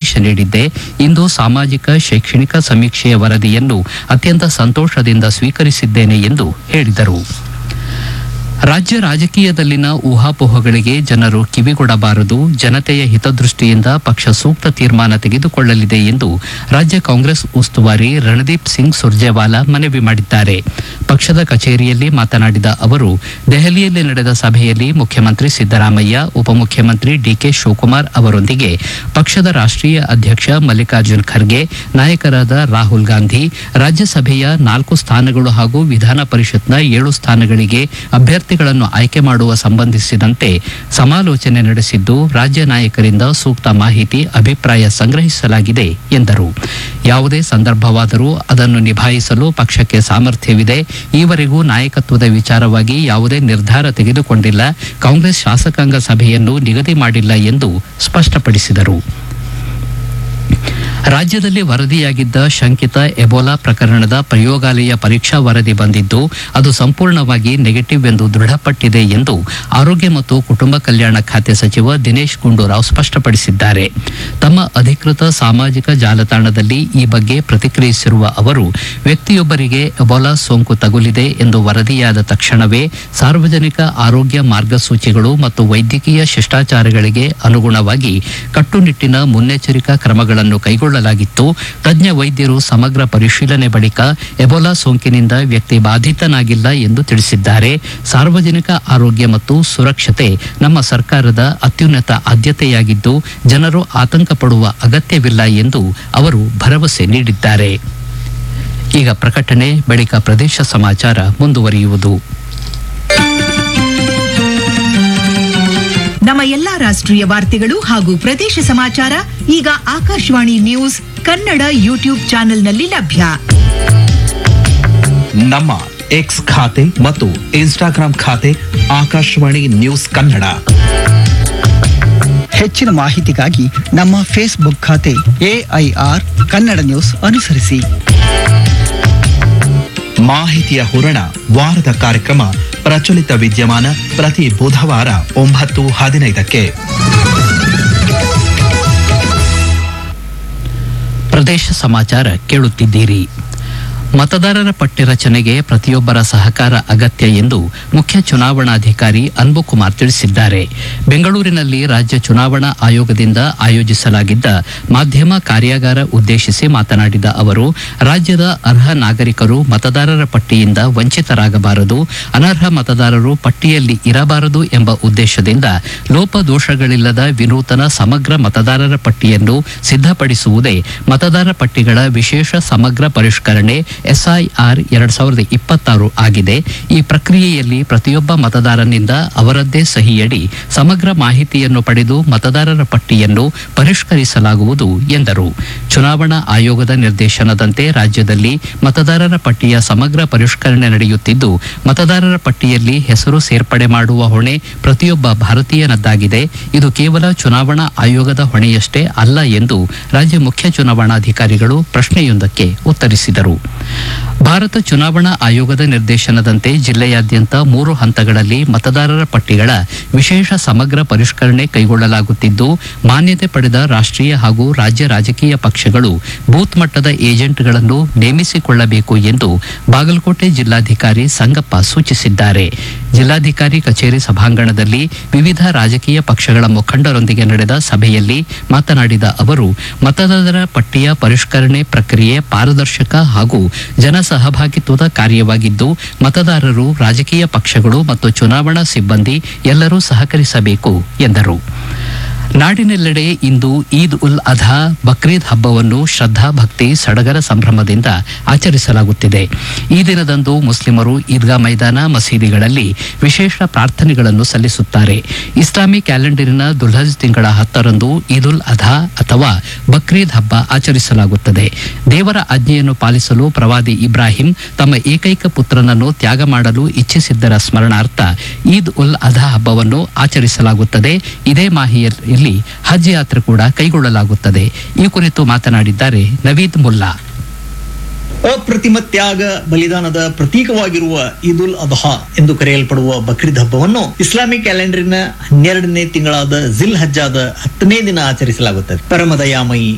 ಸಮೀಕ್ಷೆ ನೀಡಿದ್ದೆ. ಇಂದು ಸಾಮಾಜಿಕ ಶೈಕ್ಷಣಿಕ ಸಮೀಕ್ಷೆಯ ವರದಿಯನ್ನು ಅತ್ಯಂತ ಸಂತೋಷದಿಂದ ಸ್ವೀಕರಿಸಿದ್ದೇನೆ ಎಂದು ಹೇಳಿದರು. ರಾಜ್ಯ ರಾಜಕೀಯದಲ್ಲಿನ ಊಹಾಪೋಹಗಳಿಗೆ ಜನರು ಕಿವಿಗೊಡಬಾರದು. ಜನತೆಯ ಹಿತದೃಷ್ಟಿಯಿಂದ ಪಕ್ಷ ಸೂಕ್ತ ತೀರ್ಮಾನ ತೆಗೆದುಕೊಳ್ಳಲಿದೆ ಎಂದು ರಾಜ್ಯ ಕಾಂಗ್ರೆಸ್ ಉಸ್ತುವಾರಿ ರಣದೀಪ್ ಸಿಂಗ್ ಸುರ್ಜೇವಾಲಾ ಮನವಿ ಮಾಡಿದ್ದಾರೆ. ಪಕ್ಷದ ಕಚೇರಿಯಲ್ಲಿ ಮಾತನಾಡಿದ ಅವರು, ದೆಹಲಿಯಲ್ಲಿ ನಡೆದ ಸಭೆಯಲ್ಲಿ ಮುಖ್ಯಮಂತ್ರಿ ಸಿದ್ದರಾಮಯ್ಯ, ಉಪಮುಖ್ಯಮಂತ್ರಿ ಡಿಕೆ ಶಿವಕುಮಾರ್ ಅವರೊಂದಿಗೆ ಪಕ್ಷದ ರಾಷ್ಟ್ರೀಯ ಅಧ್ಯಕ್ಷ ಮಲ್ಲಿಕಾರ್ಜುನ್ ಖರ್ಗೆ, ನಾಯಕರಾದ ರಾಹುಲ್ ಗಾಂಧಿ ರಾಜ್ಯಸಭೆಯ 4 ಸ್ಥಾನಗಳು ಹಾಗೂ ವಿಧಾನ ಪರಿಷತ್ನ 7 ಸ್ಥಾನಗಳಿಗೆ ಅಭ್ಯರ್ಥಿಗಳನ್ನು ಆಯ್ಕೆ ಮಾಡುವ ಸಂಬಂಧಿಸಿದಂತೆ ಸಮಾಲೋಚನೆ ನಡೆಸಿದ್ದು, ರಾಜ್ಯ ನಾಯಕರಿಂದ ಸೂಕ್ತ ಮಾಹಿತಿ, ಅಭಿಪ್ರಾಯ ಸಂಗ್ರಹಿಸಲಾಗಿದೆ ಎಂದರು. ಯಾವುದೇ ಸಂದರ್ಭವಾದರೂ ಅದನ್ನು ನಿಭಾಯಿಸಲು ಪಕ್ಷಕ್ಕೆ ಸಾಮರ್ಥ್ಯವಿದೆ. ಈವರೆಗೂ ನಾಯಕತ್ವದ ವಿಚಾರವಾಗಿ ಯಾವುದೇ ನಿರ್ಧಾರ ತೆಗೆದುಕೊಂಡಿಲ್ಲ. ಕಾಂಗ್ರೆಸ್ ಶಾಸಕಾಂಗ ಸಭೆಯನ್ನು ನಿಗದಿ ಮಾಡಿಲ್ಲ ಎಂದು ಸ್ಪಷ್ಟಪಡಿಸಿದರು. ರಾಜ್ಯದಲ್ಲಿ ವರದಿಯಾಗಿದ್ದ ಶಂಕಿತ ಎಬೋಲಾ ಪ್ರಕರಣದ ಪ್ರಯೋಗಾಲಯ ಪರೀಕ್ಷಾ ವರದಿ ಬಂದಿದ್ದು, ಅದು ಸಂಪೂರ್ಣವಾಗಿ ನೆಗೆಟಿವ್ ಎಂದು ದೃಢಪಟ್ಟಿದೆ ಎಂದು ಆರೋಗ್ಯ ಮತ್ತು ಕುಟುಂಬ ಕಲ್ಯಾಣ ಖಾತೆ ಸಚಿವ ದಿನೇಶ್ ಗುಂಡೂರಾವ್ ಸ್ಪಷ್ಟಪಡಿಸಿದ್ದಾರೆ. ತಮ್ಮ ಅಧಿಕೃತ ಸಾಮಾಜಿಕ ಜಾಲತಾಣದಲ್ಲಿ ಈ ಬಗ್ಗೆ ಪ್ರತಿಕ್ರಿಯಿಸಿರುವ ಅವರು, ವ್ಯಕ್ತಿಯೊಬ್ಬರಿಗೆ ಎಬೋಲಾ ಸೋಂಕು ತಗುಲಿದೆ ಎಂದು ವರದಿಯಾದ ತಕ್ಷಣವೇ ಸಾರ್ವಜನಿಕ ಆರೋಗ್ಯ ಮಾರ್ಗಸೂಚಿಗಳು ಮತ್ತು ವೈದ್ಯಕೀಯ ಶಿಷ್ಟಾಚಾರಗಳಿಗೆ ಅನುಗುಣವಾಗಿ ಕಟ್ಟುನಿಟ್ಟಿನ ಮುನ್ನೆಚ್ಚರಿಕಾ ಕ್ರಮಗಳನ್ನು ಕೈಗೊಳ್ಳಲಾಗಿತ್ತು. ತಜ್ಞ ವೈದ್ಯರು ಸಮಗ್ರ ಪರಿಶೀಲನೆ ಬಳಿಕ ಎಬೋಲಾ ಸೋಂಕಿನಿಂದ ವ್ಯಕ್ತಿ ಬಾಧಿತನಾಗಿಲ್ಲ ಎಂದು ತಿಳಿಸಿದ್ದಾರೆ. ಸಾರ್ವಜನಿಕ ಆರೋಗ್ಯ ಮತ್ತು ಸುರಕ್ಷತೆ ನಮ್ಮ ಸರ್ಕಾರದ ಅತ್ಯುನ್ನತ ಆದ್ಯತೆಯಾಗಿದ್ದು, ಜನರು ಆತಂಕ ಪಡುವ ಅಗತ್ಯವಿಲ್ಲ ಎಂದು ಅವರು ಭರವಸೆ ನೀಡಿದ್ದಾರೆ. ಈಗ ಪ್ರಕಟಣೆ, ಬಳಿಕ ಪ್ರದೇಶ ಸಮಾಚಾರ ಮುಂದುವರಿಯುವುದು. ನಮ್ಮ ಎಲ್ಲಾ ರಾಷ್ಟ್ರೀಯ ವಾರ್ತೆಗಳು ಹಾಗೂ ಪ್ರದೇಶ ಸಮಾಚಾರ ಈಗ ಆಕಾಶವಾಣಿ ನ್ಯೂಸ್ ಕನ್ನಡ ಯೂಟ್ಯೂಬ್ ಚಾನೆಲ್ನಲ್ಲಿ ಲಭ್ಯ. ನಮ್ಮ ಎಕ್ಸ್ ಖಾತೆ ಮತ್ತು ಇನ್ಸ್ಟಾಗ್ರಾಂ ಖಾತೆ ಆಕಾಶವಾಣಿ ನ್ಯೂಸ್ ಕನ್ನಡ. ಹೆಚ್ಚಿನ ಮಾಹಿತಿಗಾಗಿ ನಮ್ಮ ಫೇಸ್ಬುಕ್ ಖಾತೆ AIR ಕನ್ನಡ ನ್ಯೂಸ್ ಅನುಸರಿಸಿ. ಮಾಹಿತಿಯ ಹೂರಣ, ವಾರದ ಕಾರ್ಯಕ್ರಮ ಪ್ರಚಲಿತ ವಿದ್ಯಮಾನ ಪ್ರತಿ ಬುಧವಾರ 9:15ಕ್ಕೆ. ಪ್ರದೇಶ ಸಮಾಚಾರ ಕೇಳುತ್ತಿದ್ದೀರಿ. ಮತದಾರರ ಪಟ್ಟಿ ರಚನೆಗೆ ಪ್ರತಿಯೊಬ್ಬರ ಸಹಕಾರ ಅಗತ್ಯ ಎಂದು ಮುಖ್ಯ ಚುನಾವಣಾಧಿಕಾರಿ ಅನ್ಬುಕುಮಾರ್ ತಿಳಿಸಿದ್ದಾರೆ. ಬೆಂಗಳೂರಿನಲ್ಲಿ ರಾಜ್ಯ ಚುನಾವಣಾ ಆಯೋಗದಿಂದ ಆಯೋಜಿಸಲಾಗಿದ್ದ ಮಾಧ್ಯಮ ಕಾರ್ಯಾಗಾರ ಉದ್ದೇಶಿಸಿ ಮಾತನಾಡಿದ ಅವರು, ರಾಜ್ಯದ ಅರ್ಹ ನಾಗರಿಕರು ಮತದಾರರ ಪಟ್ಟಿಯಿಂದ ವಂಚಿತರಾಗಬಾರದು, ಅನರ್ಹ ಮತದಾರರು ಪಟ್ಟಿಯಲ್ಲಿ ಇರಬಾರದು ಎಂಬ ಉದ್ದೇಶದಿಂದ ಲೋಪದೋಷಗಳಿಲ್ಲದ ವಿನೂತನ ಸಮಗ್ರ ಮತದಾರರ ಪಟ್ಟಿಯನ್ನು ಸಿದ್ಧಪಡಿಸುವುದೇ ಮತದಾರ ಪಟ್ಟಿಗಳ ವಿಶೇಷ ಸಮಗ್ರ ಪರಿಷ್ಕರಣೆ SIR 2026 ಆಗಿದೆ. ಈ ಪ್ರಕ್ರಿಯೆಯಲ್ಲಿ ಪ್ರತಿಯೊಬ್ಬ ಮತದಾರನಿಂದ ಅವರದ್ದೇ ಸಹಿಯಡಿ ಸಮಗ್ರ ಮಾಹಿತಿಯನ್ನು ಪಡೆದು ಮತದಾರರ ಪಟ್ಟಿಯನ್ನು ಪರಿಷ್ಕರಿಸಲಾಗುವುದು ಎಂದರು. ಚುನಾವಣಾ ಆಯೋಗದ ನಿರ್ದೇಶನದಂತೆ ರಾಜ್ಯದಲ್ಲಿ ಮತದಾರರ ಪಟ್ಟಿಯ ಸಮಗ್ರ ಪರಿಷ್ಕರಣೆ ನಡೆಯುತ್ತಿದ್ದು, ಮತದಾರರ ಪಟ್ಟಿಯಲ್ಲಿ ಹೆಸರು ಸೇರ್ಪಡೆ ಮಾಡುವ ಹೊಣೆ ಪ್ರತಿಯೊಬ್ಬ ಭಾರತೀಯನದ್ದಾಗಿದೆ. ಇದು ಕೇವಲ ಚುನಾವಣಾ ಆಯೋಗದ ಹೊಣೆಯಷ್ಟೇ ಅಲ್ಲ ಎಂದು ರಾಜ್ಯ ಮುಖ್ಯ ಚುನಾವಣಾಧಿಕಾರಿಗಳು ಪ್ರಶ್ನೆಯೊಂದಕ್ಕೆ ಉತ್ತರಿಸಿದರು. ಭಾರತ ಚುನಾವಣಾ ಆಯೋಗದ ನಿರ್ದೇಶನದಂತೆ ಜಿಲ್ಲೆಯಾದ್ಯಂತ 3 ಹಂತಗಳಲ್ಲಿ ಮತದಾರರ ಪಟ್ಟಿಗಳ ವಿಶೇಷ ಸಮಗ್ರ ಪರಿಷ್ಕರಣೆ ಕೈಗೊಳ್ಳಲಾಗುತ್ತಿದ್ದು, ಮಾನ್ಯತೆ ಪಡೆದ ರಾಷ್ಟ್ರೀಯ ಹಾಗೂ ರಾಜ್ಯ ರಾಜಕೀಯ ಪಕ್ಷಗಳು ಬೂತ್ ಮಟ್ಟದ ಏಜೆಂಟ್ಗಳನ್ನು ನೇಮಿಸಿಕೊಳ್ಳಬೇಕು ಎಂದು ಬಾಗಲಕೋಟೆ ಜಿಲ್ಲಾಧಿಕಾರಿ ಸಂಗಪ್ಪ ಸೂಚಿಸಿದ್ದಾರೆ. ಜಿಲ್ಲಾಧಿಕಾರಿ ಕಚೇರಿ ಸಭಾಂಗಣದಲ್ಲಿ ವಿವಿಧ ರಾಜಕೀಯ ಪಕ್ಷಗಳ ಮುಖಂಡರೊಂದಿಗೆ ನಡೆದ ಸಭೆಯಲ್ಲಿ ಮಾತನಾಡಿದ ಅವರು, ಮತದಾರರ ಪಟ್ಟಿಯ ಪರಿಷ್ಕರಣೆ ಪ್ರಕ್ರಿಯೆ ಪಾರದರ್ಶಕ ಹಾಗೂ ಜನಸಹಭಾಗಿತ್ವದ ಕಾರ್ಯವಾಗಿದ್ದು, ಮತದಾರರು, ರಾಜಕೀಯ ಪಕ್ಷಗಳು ಮತ್ತು ಚುನಾವಣಾ ಸಿಬ್ಬಂದಿ ಎಲ್ಲರೂ ಸಹಕರಿಸಬೇಕು ಎಂದರು. ನಾಡಿನೆಲ್ಲೆಡೆ ಇಂದು ಈದ್ ಉಲ್ ಅಧಾ ಬಕ್ರೀದ್ ಹಬ್ಬವನ್ನು ಶ್ರದ್ಧಾ ಭಕ್ತಿ ಸಡಗರ ಸಂಭ್ರಮದಿಂದ ಆಚರಿಸಲಾಗುತ್ತಿದೆ. ಈ ದಿನದಂದು ಮುಸ್ಲಿಮರು ಈದ್ಗಾ ಮೈದಾನ, ಮಸೀದಿಗಳಲ್ಲಿ ವಿಶೇಷ ಪ್ರಾರ್ಥನೆಗಳನ್ನು ಸಲ್ಲಿಸುತ್ತಾರೆ. ಇಸ್ಲಾಮಿ ಕ್ಯಾಲೆಂಡರಿನ ದುಲ್ಹಜ್ ತಿಂಗಳ 10ರಂದು ಈದ್ ಉಲ್ ಅಧಾ ಅಥವಾ ಬಕ್ರೀದ್ ಹಬ್ಬ ಆಚರಿಸಲಾಗುತ್ತದೆ. ದೇವರ ಆಜ್ಞೆಯನ್ನು ಪಾಲಿಸಲು ಪ್ರವಾದಿ ಇಬ್ರಾಹಿಂ ತಮ್ಮ ಏಕೈಕ ಪುತ್ರನನ್ನು ತ್ಯಾಗ ಮಾಡಲು ಇಚ್ಛಿಸಿದ್ದರ ಸ್ಮರಣಾರ್ಥ ಈದ್ ಉಲ್ ಅಧಾ ಹಬ್ಬವನ್ನು ಆಚರಿಸಲಾಗುತ್ತದೆ. ಇದೇ ಮಾಹಿತಿಯಲ್ಲಿ ಹಜ್ ಯಾತ್ರೆ ಕೂಡ ಕೈಗೊಳ್ಳಲಾಗುತ್ತದೆ. ಈ ಕುರಿತು ಮಾತನಾಡಿದ್ದಾರೆ ನವೀದ್ ಮುಲ್ಲಾ. ಅಪ್ರತಿಮ ತ್ಯಾಗ ಬಲಿದಾನದ ಪ್ರತೀಕವಾಗಿರುವ ಈದ್ ಉಲ್ ಅದ್ಹಾ ಎಂದು ಕರೆಯಲ್ಪಡುವ ಬಕ್ರೀದ್ ಹಬ್ಬವನ್ನು ಇಸ್ಲಾಮಿ ಕ್ಯಾಲೆಂಡರಿನ 12ನೇ ತಿಂಗಳಾದ ಜಿಲ್ ಹಜ್ಜಾದ 10ನೇ ದಿನ ಆಚರಿಸಲಾಗುತ್ತದೆ. ಪರಮದಯಾಮಯಿ